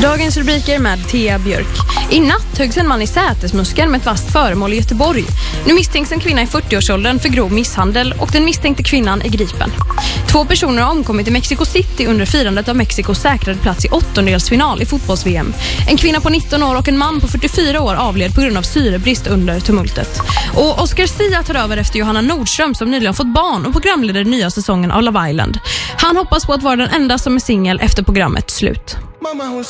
Dagens rubriker med Thea Björk. I natt höggs en man i sätesmuskeln med ett vasst föremål i Göteborg. Nu misstänks en kvinna i 40-årsåldern för grov misshandel och den misstänkte kvinnan är gripen. 2 personer har omkommit i Mexico City under firandet av Mexikos säkrade plats i 8-delsfinal i fotbolls-VM. En kvinna på 19 år och en man på 44 år avled på grund av syrebrist under tumultet. Och Oscar Sia tar över efter Johanna Nordström som nyligen fått barn och programleder den nya säsongen av Love Island. Han hoppas på att vara den enda som är singel efter programmets slut.